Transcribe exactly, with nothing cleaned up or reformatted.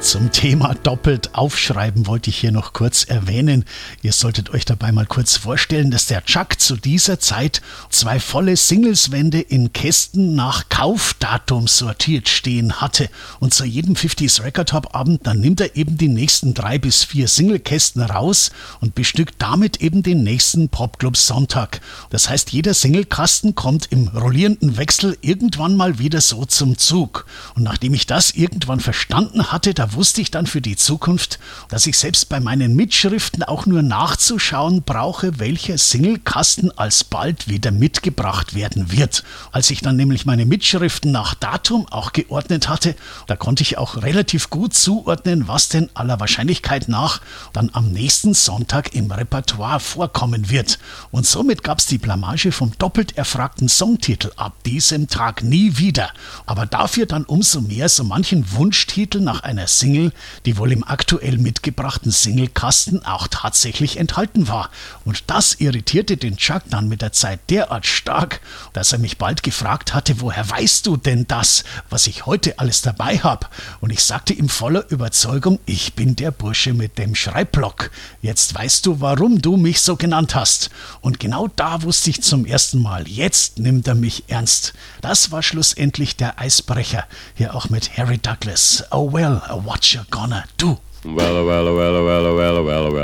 Zum Thema doppelt aufschreiben wollte ich hier noch kurz erwähnen. Ihr solltet euch dabei mal kurz vorstellen, dass der Chuck zu dieser Zeit zwei volle Singleswände in Kästen nach Kaufdatum sortiert stehen hatte. Und zu jedem fünfziger Record Hop Abend, dann nimmt er eben die nächsten drei bis vier Singlekästen raus und bestückt damit eben den nächsten Popclub Sonntag. Das heißt, jeder Singlekasten kommt im rollierenden Wechsel irgendwann mal wieder so zum Zug. Und nachdem ich das irgendwann verstanden hatte, da wusste ich dann für die Zukunft, dass ich selbst bei meinen Mitschriften auch nur nachzuschauen brauche, welcher Singlekasten alsbald wieder mitgebracht werden wird. Als ich dann nämlich meine Mitschriften nach Datum auch geordnet hatte, da konnte ich auch relativ gut zuordnen, was denn aller Wahrscheinlichkeit nach dann am nächsten Sonntag im Repertoire vorkommen wird. Und somit gab es die Blamage vom doppelt erfragten Songtitel ab diesem Tag nie wieder. Aber dafür dann umso mehr so manchen Wunschtitel nach einer Single, die wohl im aktuell mitgebrachten Singlekasten auch tatsächlich enthalten war. Und das irritierte den Chuck dann mit der Zeit derart stark, dass er mich bald gefragt hatte, woher weißt du denn das, was ich heute alles dabei habe? Und ich sagte ihm voller Überzeugung, ich bin der Bursche mit dem Schreibblock. Jetzt weißt du, warum du mich so genannt hast. Und genau da wusste ich zum ersten Mal, jetzt nimmt er mich ernst. Das war schlussendlich der Eisbrecher, hier auch mit Harry Douglas. Oh well, what you gonna do? Well, well, well, well, well, well, well.